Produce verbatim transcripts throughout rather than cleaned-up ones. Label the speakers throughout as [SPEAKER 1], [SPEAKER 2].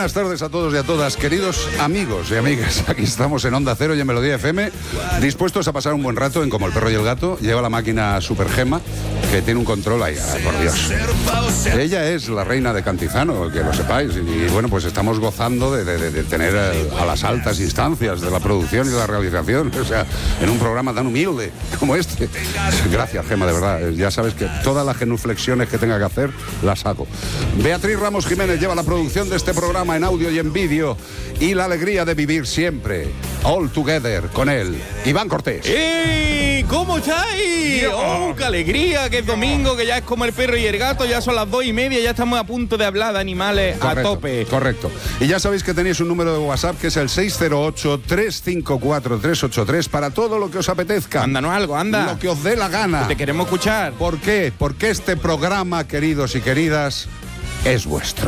[SPEAKER 1] buenas tardes a todos y a todas, queridos amigos y amigas. Aquí estamos en Onda Cero y en Melodía F M, dispuestos a pasar un buen rato en Como el perro y el gato. Lleva la máquina Super Gema, que tiene un control ahí, ay, por Dios. Ella es la reina de Cantizano, que lo sepáis. Y, y bueno, pues estamos gozando de, de, de tener a, a las altas instancias de la producción y de la realización. O sea, en un programa tan humilde como este. Gracias, Gema, de verdad. Ya sabes que todas las genuflexiones que tenga que hacer, las hago. Beatriz Ramos Jiménez lleva la producción de este programa en audio y en vídeo, y la alegría de vivir siempre all together con él, Iván Cortés.
[SPEAKER 2] ¡Ey! ¿Cómo estáis? ¡Oh, qué alegría! Que es domingo, que ya es Como el perro y el gato, ya son las dos y media, ya estamos a punto de hablar de animales.
[SPEAKER 1] Correcto,
[SPEAKER 2] a tope.
[SPEAKER 1] Correcto. Y ya sabéis que tenéis un número de WhatsApp que es el seis cero ocho, tres cinco cuatro, tres ocho tres para todo lo que os apetezca.
[SPEAKER 2] Ándanos algo, anda.
[SPEAKER 1] Lo que os dé la gana.
[SPEAKER 2] Te queremos escuchar.
[SPEAKER 1] ¿Por qué? Porque este programa, queridos y queridas, es vuestro.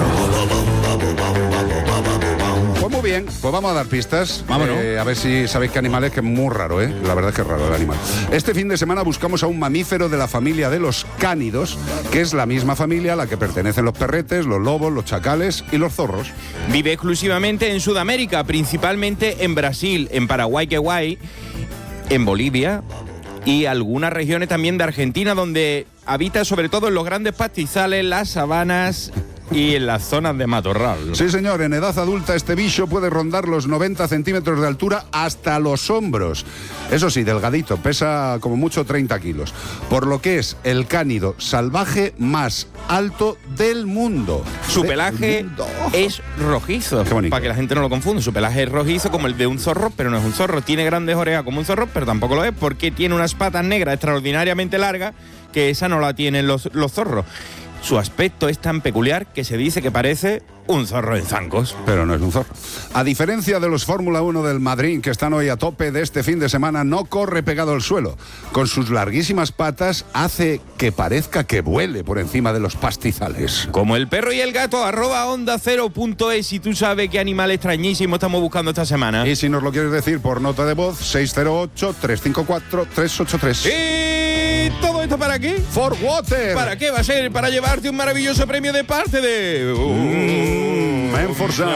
[SPEAKER 1] Pues muy bien, pues vamos a dar pistas.
[SPEAKER 2] Vámonos.
[SPEAKER 1] Eh, a ver si sabéis qué animal es, que es muy raro, ¿eh? La verdad es que es raro el animal. Este fin de semana buscamos a un mamífero de la familia de los cánidos, que es la misma familia a la que pertenecen los perretes, los lobos, los chacales y los zorros.
[SPEAKER 2] Vive exclusivamente en Sudamérica, principalmente en Brasil, en Paraguay, que guay, en Bolivia y algunas regiones también de Argentina, donde habita sobre todo en los grandes pastizales, las sabanas y en las zonas de matorral.
[SPEAKER 1] Sí, señor, en edad adulta este bicho puede rondar los noventa centímetros de altura hasta los hombros. Eso sí, delgadito, pesa como mucho treinta kilos. Por lo que es el cánido salvaje más alto del mundo.
[SPEAKER 2] Su
[SPEAKER 1] Del
[SPEAKER 2] pelaje
[SPEAKER 1] mundo.
[SPEAKER 2] es rojizo,
[SPEAKER 1] Qué bonito.
[SPEAKER 2] para que la gente no lo confunda. Su pelaje es rojizo como el de un zorro, pero no es un zorro. Tiene grandes orejas como un zorro, pero tampoco lo es, porque tiene unas patas negras extraordinariamente largas, que esa no la tienen los, los zorros. Su aspecto es tan peculiar que se dice que parece un zorro en zancos.
[SPEAKER 1] Pero no es un zorro. A diferencia de los Fórmula uno del Madrid, que están hoy a tope de este fin de semana, no corre pegado al suelo. Con sus larguísimas patas hace que parezca que vuele por encima de los pastizales.
[SPEAKER 2] Como el perro y el gato, arroba onda cero punto es, si tú sabes qué animal extrañísimo estamos buscando esta semana.
[SPEAKER 1] Y si nos lo quieres decir por nota de voz, seis cero ocho, tres cinco cuatro, tres ocho tres.
[SPEAKER 2] ¿Y todo esto para qué?
[SPEAKER 1] For Water.
[SPEAKER 2] ¿Para qué va a ser? Para llevarte un maravilloso premio de parte de...
[SPEAKER 1] Mm, Menforsan.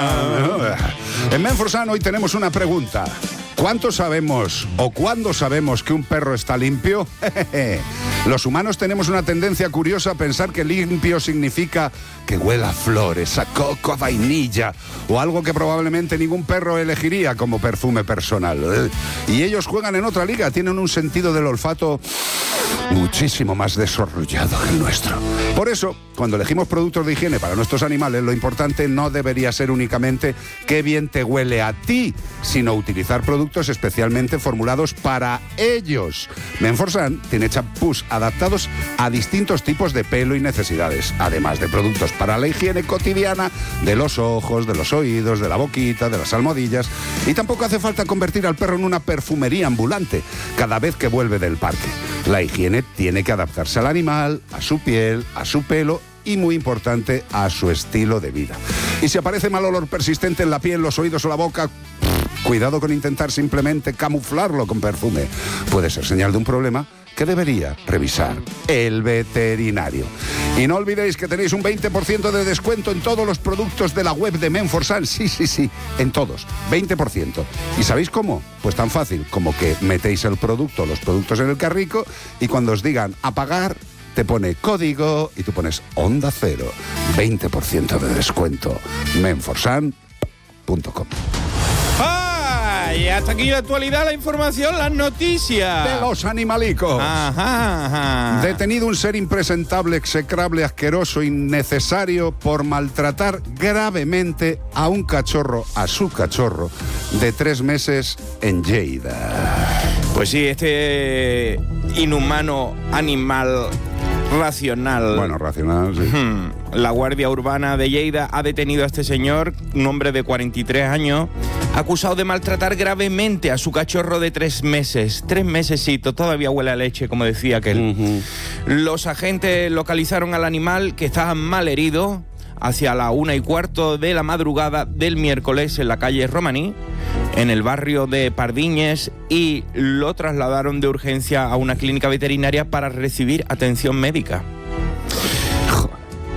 [SPEAKER 1] En Menforsan hoy tenemos una pregunta. ¿Cuánto sabemos o cuándo sabemos que un perro está limpio? Los humanos tenemos una tendencia curiosa a pensar que limpio significa que huela a flores, a coco, a vainilla o algo que probablemente ningún perro elegiría como perfume personal. Y ellos juegan en otra liga, tienen un sentido del olfato muchísimo más desarrollado que el nuestro. Por eso, cuando elegimos productos de higiene para nuestros animales, lo importante no debería ser únicamente qué bien te huele a ti, sino utilizar productos especialmente formulados para ellos. Menforsan tiene champús adaptados a distintos tipos de pelo y necesidades, además de productos para la higiene cotidiana de los ojos, de los oídos, de la boquita, de las almohadillas. Y tampoco hace falta convertir al perro en una perfumería ambulante cada vez que vuelve del parque. La higiene tiene que adaptarse al animal, a su piel, a su pelo y, muy importante, a su estilo de vida. Y si aparece mal olor persistente en la piel, los oídos o la boca, cuidado con intentar simplemente camuflarlo con perfume. Puede ser señal de un problema que debería revisar el veterinario. Y no olvidéis que tenéis un veinte por ciento de descuento en todos los productos de la web de Menforsan. Sí, sí, sí, en todos, veinte por ciento. ¿Y sabéis cómo? Pues tan fácil como que metéis el producto, los productos en el carrito, y cuando os digan a pagar, te pone código y tú pones Onda Cero. veinte por ciento de descuento. menforsan punto com.
[SPEAKER 2] Y hasta aquí la actualidad, la información, las noticias
[SPEAKER 1] De los animalicos.
[SPEAKER 2] Ajá, ajá.
[SPEAKER 1] Detenido un ser impresentable, execrable, asqueroso, innecesario por maltratar gravemente a un cachorro, a su cachorro, de tres meses en Lleida.
[SPEAKER 2] Pues sí, este inhumano animal racional.
[SPEAKER 1] Bueno, racional, sí.
[SPEAKER 2] La Guardia Urbana de Lleida ha detenido a este señor, un hombre de cuarenta y tres años, acusado de maltratar gravemente a su cachorro de tres meses. Tres mesecitos, todavía huele a leche, como decía aquel. Uh-huh. Los agentes localizaron al animal, que estaba mal herido, hacia la una y cuarto de la madrugada del miércoles en la calle Romaní, en el barrio de Pardiñes, y lo trasladaron de urgencia a una clínica veterinaria para recibir atención médica.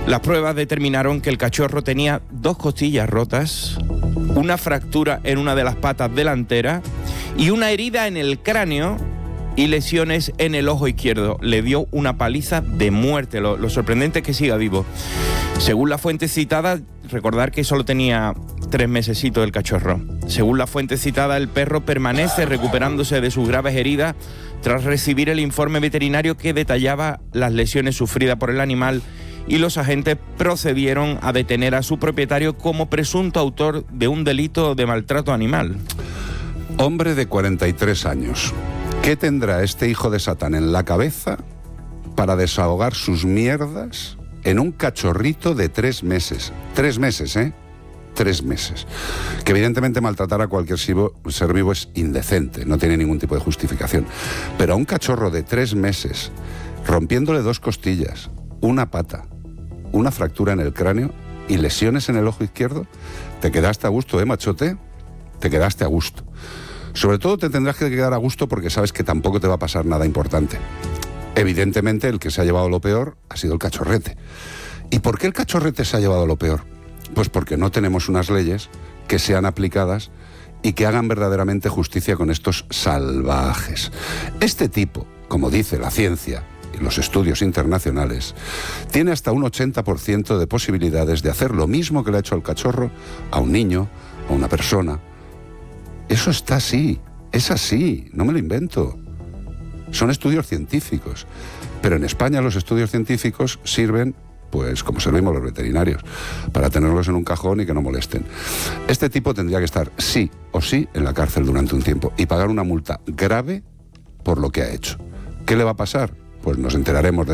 [SPEAKER 2] Las pruebas determinaron que el cachorro tenía dos costillas rotas, una fractura en una de las patas delanteras y una herida en el cráneo y lesiones en el ojo izquierdo. Le dio una paliza de muerte. Lo, lo sorprendente es que siga vivo. Según la fuente citada, recordar que solo tenía tres mesecitos el cachorro. Según la fuente citada, el perro permanece recuperándose de sus graves heridas tras recibir el informe veterinario que detallaba las lesiones sufridas por el animal, y los agentes procedieron a detener a su propietario como presunto autor de un delito de maltrato animal.
[SPEAKER 1] Hombre de cuarenta y tres años. ¿Qué tendrá este hijo de Satán en la cabeza para desahogar sus mierdas en un cachorrito de tres meses? Tres meses, ¿eh? Tres meses. Que evidentemente maltratar a cualquier ser vivo es indecente, no tiene ningún tipo de justificación. Pero a un cachorro de tres meses, rompiéndole dos costillas, una pata, una fractura en el cráneo y lesiones en el ojo izquierdo, te quedaste a gusto, ¿eh, machote? Te quedaste a gusto. Sobre todo te tendrás que quedar a gusto porque sabes que tampoco te va a pasar nada importante. Evidentemente el que se ha llevado lo peor ha sido el cachorrete. ¿Y por qué el cachorrete se ha llevado lo peor? Pues porque no tenemos unas leyes que sean aplicadas y que hagan verdaderamente justicia con estos salvajes. Este tipo, como dice la ciencia y los estudios internacionales, tiene hasta un ochenta por ciento de posibilidades de hacer lo mismo que le ha hecho al cachorro a un niño, a una persona. Eso está así, es así, no me lo invento. Son estudios científicos, pero en España los estudios científicos sirven, pues como servimos los veterinarios, para tenerlos en un cajón y que no molesten. Este tipo tendría que estar sí o sí en la cárcel durante un tiempo y pagar una multa grave por lo que ha hecho. ¿Qué le va a pasar? Pues nos enteraremos de